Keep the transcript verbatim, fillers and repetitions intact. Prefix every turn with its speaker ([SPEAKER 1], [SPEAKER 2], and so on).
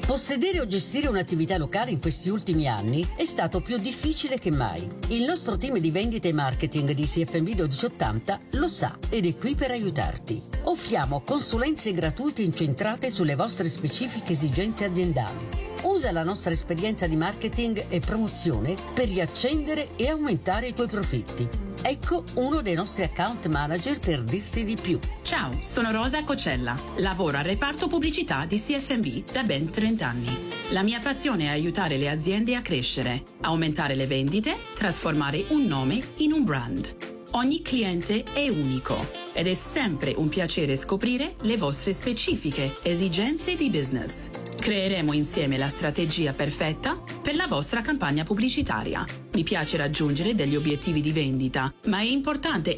[SPEAKER 1] Possedere o gestire un'attività locale in questi ultimi anni è stato più difficile che mai. Il nostro team di vendita e marketing di C F M B dodici ottanta lo sa ed è qui per aiutarti. Offriamo consulenze gratuite incentrate sulle vostre specifiche esigenze aziendali. Usa la nostra esperienza di marketing e promozione per riaccendere e aumentare i tuoi profitti. Ecco uno dei nostri account manager per dirti di più.
[SPEAKER 2] Ciao, sono Rosa Cocella. Lavoro al reparto pubblicità di C F M B da ben trenta anni. La mia passione è aiutare le aziende a crescere, aumentare le vendite, trasformare un nome in un brand. Ogni cliente è unico ed è sempre un piacere scoprire le vostre specifiche esigenze di business. Creeremo insieme la strategia perfetta per la vostra campagna pubblicitaria. Mi piace raggiungere degli obiettivi di vendita, ma è importante